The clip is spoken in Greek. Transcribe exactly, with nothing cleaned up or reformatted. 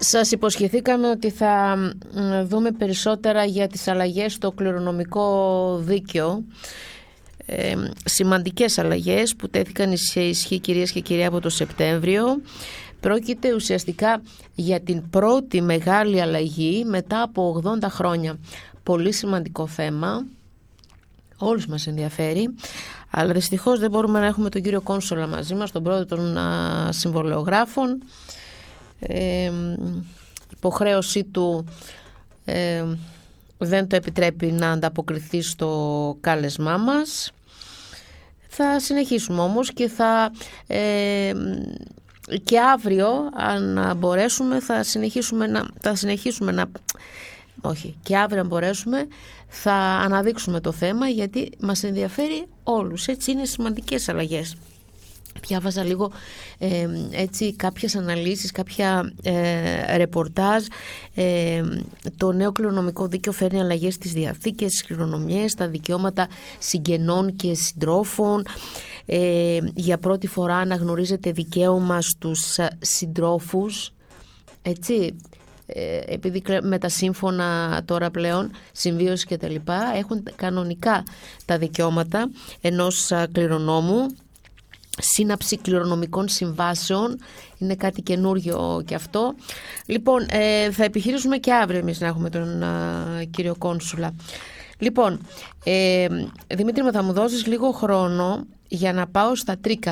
Σας υποσχεθήκαμε ότι θα δούμε περισσότερα για τις αλλαγές στο κληρονομικό δίκαιο. Ε, σημαντικές αλλαγές που τέθηκαν σε ισχύ, κυρίες και κύριοι, από το Σεπτέμβριο. Πρόκειται ουσιαστικά για την πρώτη μεγάλη αλλαγή μετά από ογδόντα χρόνια. Πολύ σημαντικό θέμα, όλους μας ενδιαφέρει, αλλά δυστυχώς δεν μπορούμε να έχουμε τον κύριο Κόνσολα μαζί μας, τον πρόεδρο των α, συμβολεογράφων. Ε, υποχρέωσή του ε, δεν το επιτρέπει να ανταποκριθεί στο κάλεσμά μας. Θα συνεχίσουμε όμως και θα ε, και αύριο, αν μπορέσουμε, θα συνεχίσουμε να, θα συνεχίσουμε να όχι, και αύριο αν μπορέσουμε θα αναδείξουμε το θέμα, γιατί μας ενδιαφέρει όλους. Έτσι, είναι σημαντικές αλλαγές. Διάβαζα λίγο ε, έτσι κάποιες αναλύσεις, κάποια ε, ρεπορτάζ. Ε, το νέο κληρονομικό δίκαιο φέρνει αλλαγές στις διαθήκες, στις κληρονομιές, στα δικαιώματα συγγενών και συντρόφων. Ε, για πρώτη φορά αναγνωρίζεται δικαίωμα στους συντρόφους, έτσι, ε, επειδή με τα σύμφωνα τώρα πλέον συμβίωση και τα λοιπά έχουν κανονικά τα δικαιώματα ενός κληρονόμου. Σύναψη κληρονομικών συμβάσεων είναι κάτι καινούριο και αυτό. Λοιπόν, ε, θα επιχειρήσουμε και αύριο εμείς να έχουμε τον α, κύριο Κόνσουλα. Λοιπόν, ε, Δημήτρη μου, θα μου δώσεις λίγο χρόνο για να πάω στα τρίκα.